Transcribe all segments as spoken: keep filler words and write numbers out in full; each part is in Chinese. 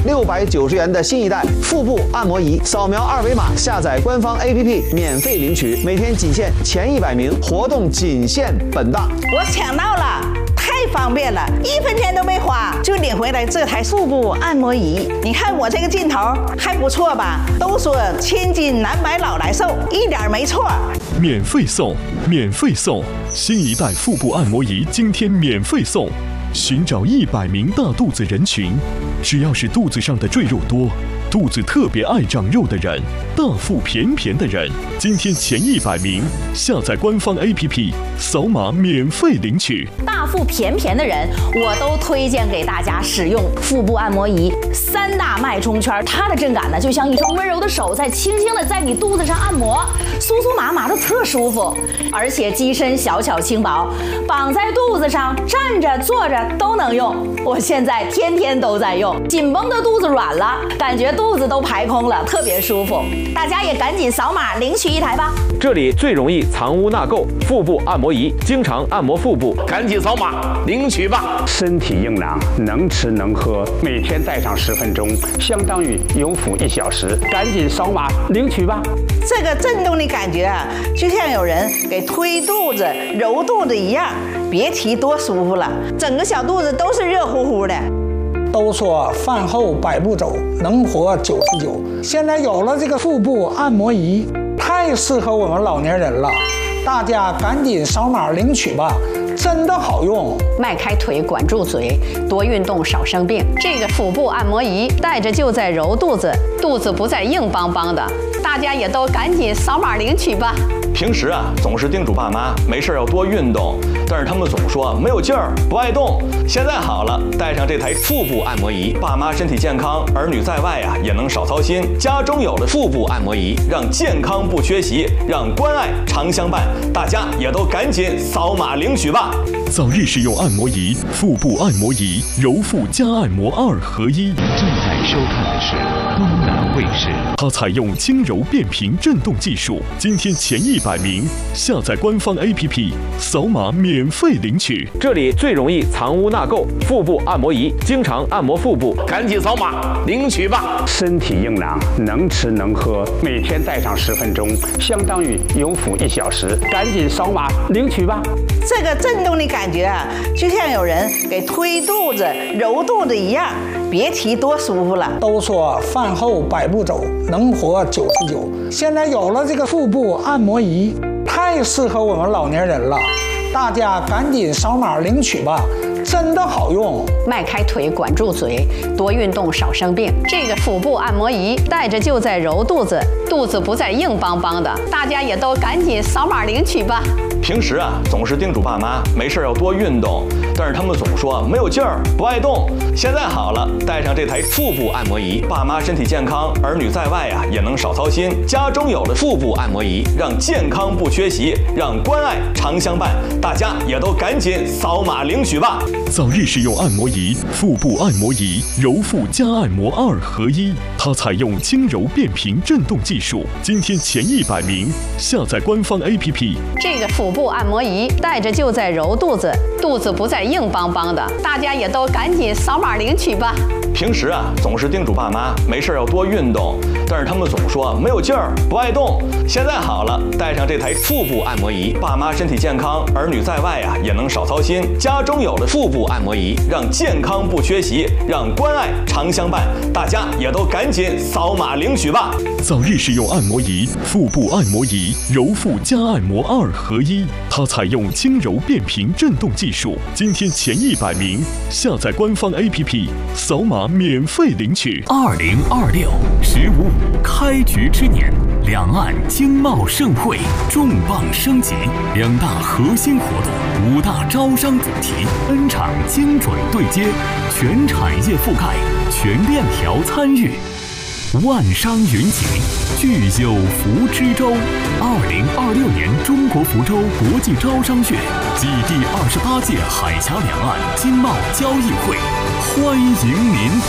六百九十元的新一代腹部按摩仪，扫描二维码下载官方 A P P 免费领取，每天仅限前一百名，活动仅限本档。 我抢到了，太方便了，一分钱都没花就领回来这台腹部按摩仪。你看我这个劲头还不错吧？都说千金难买老来瘦，一点没错。 免费送，免费送，新一代腹部按摩仪今天免费送。寻找一百名大肚子人群，只要是肚子上的赘肉多，肚子特别爱长肉的人，大腹便便的人，今天前一百名下载官方 A P P， 扫码免费领取。 大腹便便的人，我都推荐给大家使用腹部按摩仪。三大脉冲圈，它的震感呢，就像一双温柔的手在轻轻的在你肚子上按摩，酥酥麻麻的特舒服，而且机身小巧轻薄，绑在肚子上，站着坐着都能用。我现在天天都在用，紧绷的肚子软了，感觉肚子都排空了，特别舒服。大家也赶紧扫码领取一台吧。 这里最容易藏污纳垢，腹部按摩仪，经常按摩腹部，赶紧扫码领取吧。 身体硬朗，能吃能喝，每天戴上十分钟，相当于有腹一小时，赶紧扫码领取吧。 这个震动的感觉啊，就像有人给推肚子、揉肚子一样，别提多舒服了，整个小肚子都是热乎乎的。 都说饭后百步走，能活九十九。现在有了这个腹部按摩仪，太适合我们老年人了，大家赶紧扫码领取吧，真的好用。 迈开腿，管住嘴，多运动少生病。这个腹部按摩仪戴着就在揉肚子，肚子不再硬邦邦的。大家也都赶紧扫码领取吧。 平时啊，总是叮嘱爸妈没事要多运动，但是他们总说没有劲儿，不爱动。现在好了，带上这台腹部按摩仪，爸妈身体健康，儿女在外啊也能少操心。家中有了腹部按摩仪，让健康不缺席，让关爱常相伴。大家也都赶紧扫码领取吧。 早日使用按摩仪，腹部按摩仪，揉腹加按摩二合一。 正在收看的是东南卫视， 它采用轻柔变频震动技术，今天前一百名下载官方 A P P， 扫码免费领取。 这里最容易藏污纳垢，腹部按摩仪，经常按摩腹部，赶紧扫码领取吧。 身体硬朗，能吃能喝，每天戴上十分钟，相当于有腹一小时，赶紧扫码领取吧。 这个震动的感觉啊，就像有人给推肚子、揉肚子一样，别提多舒服了。 都说饭后百步走，能活九十九。现在有了这个腹部按摩仪，太适合我们老年人了，大家赶紧扫码领取吧，真的好用。 迈开腿，管住嘴，多运动少生病。这个腹部按摩仪戴着就在揉肚子，肚子不再硬邦邦的。大家也都赶紧扫码领取吧。 平时啊，总是叮嘱爸妈没事要多运动，但是他们总说没有劲儿，不爱动。现在好了，带上这台腹部按摩仪，爸妈身体健康，儿女在外啊也能少操心。家中有了腹部按摩仪，让健康不缺席，让关爱常相伴。大家也都赶紧扫码领取吧。 早日使用按摩仪，腹部按摩仪，揉腹加按摩二合一。它采用轻柔变频震动技术，今天前一百名下载官方 A P P。 这个腹部按摩仪戴着就在揉肚子，肚子不再硬邦邦的。大家也都赶紧扫码领取吧。 平时啊，总是叮嘱爸妈没事要多运动，但是他们总说没有劲儿，不爱动。现在好了，带上这台腹部按摩仪，爸妈身体健康，儿女在外啊也能少操心。家中有了腹部按摩仪，让健康不缺席，让关爱常相伴。大家也都赶紧扫码领取吧。 早日使用按摩仪，腹部按摩仪，揉腹加按摩二合一。它采用轻柔变频震动技术，今天前一百名下载官方 A P P， 扫码免费领取。 二零二六十五五开局之年，两岸经贸盛会重磅升级，两大核心活动，五大招商主题，N场精准对接，全产业覆盖，全链条参与。万商云集，聚有福之州。二零二六年中国福州国际招商月暨第二十八届海峡两岸经贸交易会，欢迎您。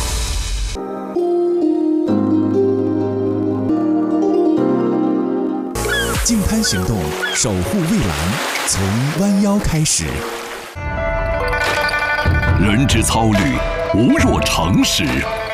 净滩行动，守护蔚蓝，从弯腰开始。 人之操虑，无若诚实。